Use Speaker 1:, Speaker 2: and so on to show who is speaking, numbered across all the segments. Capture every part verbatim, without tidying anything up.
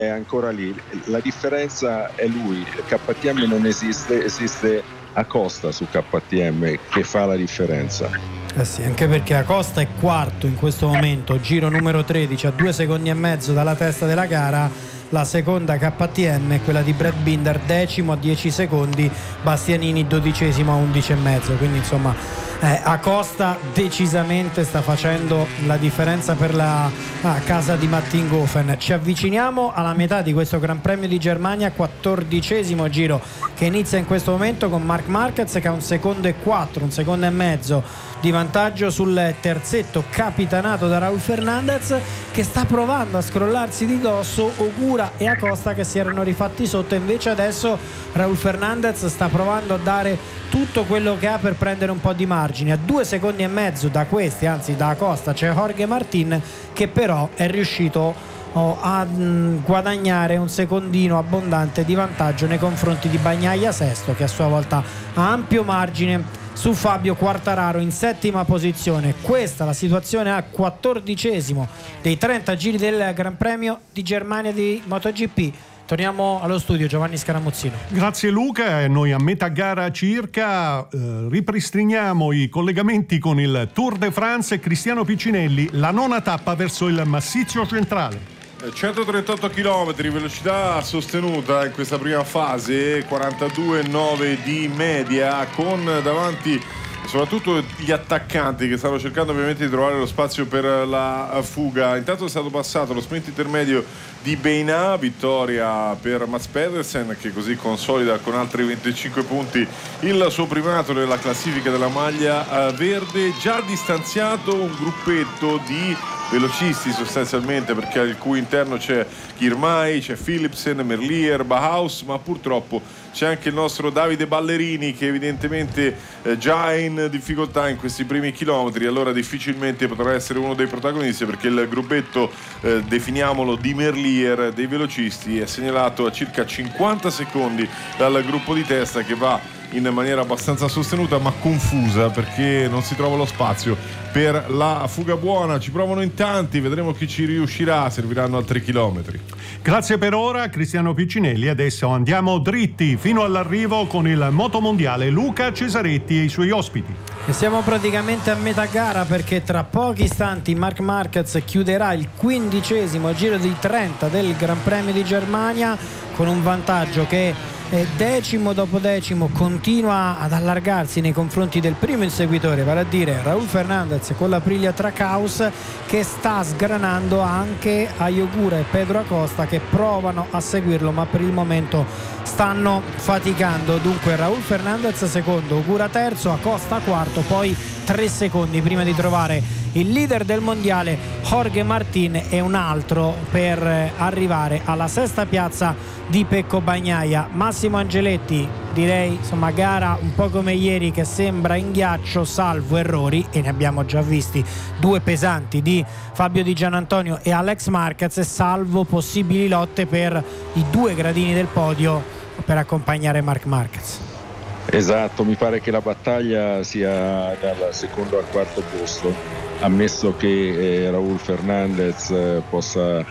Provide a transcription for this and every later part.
Speaker 1: è ancora lì. La differenza è lui. K T M non esiste, esiste Acosta su K T M che fa la differenza.
Speaker 2: Eh sì, anche perché Acosta è quarto in questo momento, giro numero tredici, a due secondi e mezzo dalla testa della gara. La seconda K T M è quella di Brad Binder, decimo a dieci secondi, Bastianini dodicesimo a undici e mezzo, quindi insomma eh, Acosta decisamente sta facendo la differenza per la ah, casa di Mattinghofen. Ci avviciniamo alla metà di questo Gran Premio di Germania, quattordicesimo giro che inizia in questo momento con Marc Marquez che ha un secondo e quattro, un secondo e mezzo di vantaggio sul terzetto capitanato da Raul Fernandez, che sta provando a scrollarsi di dosso Ogura e Acosta che si erano rifatti sotto. Invece adesso Raul Fernandez sta provando a dare tutto quello che ha per prendere un po' di margine. A due secondi e mezzo da questi, anzi da Acosta, c'è Jorge Martin che però è riuscito oh, a mh, guadagnare un secondino abbondante di vantaggio nei confronti di Bagnaia sesto, che a sua volta ha ampio margine su Fabio Quartararo in settima posizione. Questa è la situazione a quattordicesimo dei trenta giri del Gran Premio di Germania di MotoGP. Torniamo allo studio, Giovanni Scaramuzzino.
Speaker 3: Grazie Luca, noi a metà gara circa eh, ripristiniamo i collegamenti con il Tour de France e Cristiano Piccinelli, la nona tappa verso il massiccio centrale.
Speaker 4: centotrentotto chilometri, velocità sostenuta in questa prima fase, quarantadue virgola nove di media, con davanti soprattutto gli attaccanti che stanno cercando ovviamente di trovare lo spazio per la fuga. Intanto è stato passato lo sprint intermedio di Beina, vittoria per Mats Pedersen che così consolida con altri venticinque punti il suo primato nella classifica della maglia verde. Già distanziato un gruppetto di velocisti sostanzialmente, perché al cui interno c'è Kirmay, c'è Philipsen, Merlier, Bauhaus, ma purtroppo c'è anche il nostro Davide Ballerini che evidentemente eh, già è in difficoltà in questi primi chilometri, allora difficilmente potrà essere uno dei protagonisti, perché il gruppetto eh, definiamolo di Merlier dei velocisti è segnalato a circa cinquanta secondi dal gruppo di testa, che va in maniera abbastanza sostenuta ma confusa perché non si trova lo spazio per la fuga buona. Ci provano in tanti, vedremo chi ci riuscirà, serviranno altri chilometri.
Speaker 3: Grazie per ora Cristiano Piccinelli. Adesso andiamo dritti fino all'arrivo con il motomondiale Luca Cesaretti e i suoi ospiti.
Speaker 2: E siamo praticamente a metà gara, perché tra pochi istanti Marc Marquez chiuderà il quindicesimo giro di trenta del Gran Premio di Germania con un vantaggio che decimo dopo decimo continua ad allargarsi nei confronti del primo inseguitore, vale a dire Raul Fernandez con l'Aprilia Trackhouse, che sta sgranando anche Ayogura e Pedro Acosta che provano a seguirlo ma per il momento stanno faticando. Dunque Raul Fernandez secondo, Ogura terzo, Acosta quarto, poi tre secondi prima di trovare il leader del mondiale Jorge Martin e un altro per arrivare alla sesta piazza di Pecco Bagnaia. Massimo Angeletti, direi insomma gara un po' come ieri che sembra in ghiaccio, salvo errori, e ne abbiamo già visti due pesanti di Fabio Di Giannantonio e Alex Marquez, e salvo possibili lotte per i due gradini del podio per accompagnare Marc Marquez.
Speaker 1: Esatto, mi pare che la battaglia sia dal secondo al quarto posto, ammesso che eh, Raul Fernandez eh, possa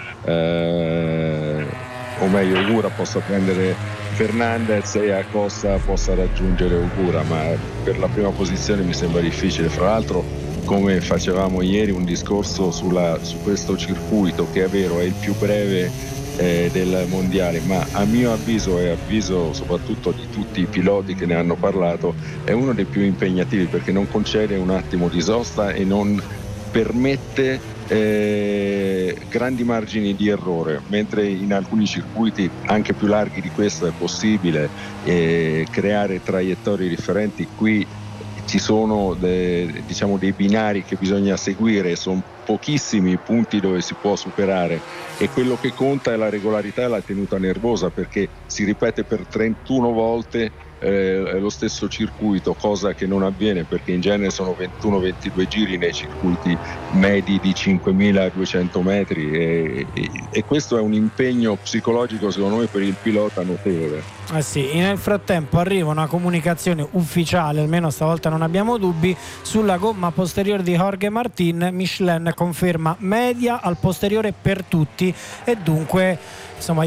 Speaker 1: eh, o meglio Ogura possa prendere Fernandez e Acosta possa raggiungere Ogura, ma per la prima posizione mi sembra difficile. Fra l'altro, come facevamo ieri, un discorso sulla, su questo circuito che è vero è il più breve eh, del mondiale, ma a mio avviso e avviso soprattutto di tutti i piloti che ne hanno parlato è uno dei più impegnativi, perché non concede un attimo di sosta e non permette eh, grandi margini di errore, mentre in alcuni circuiti anche più larghi di questo è possibile eh, creare traiettorie differenti. Qui ci sono de, diciamo dei binari che bisogna seguire, sono pochissimi i punti dove si può superare, e quello che conta è la regolarità e la tenuta nervosa, perché si ripete per trentuno volte eh, lo stesso circuito, cosa che non avviene perché in genere sono ventuno ventidue giri nei circuiti medi di cinquemiladuecento metri, e, e, e questo è un impegno psicologico secondo me per il pilota notevole.
Speaker 2: Eh sì, nel frattempo arriva una comunicazione ufficiale, almeno stavolta non abbiamo dubbi, sulla gomma posteriore di Jorge Martin. Michelin conferma media al posteriore per tutti, e dunque insomma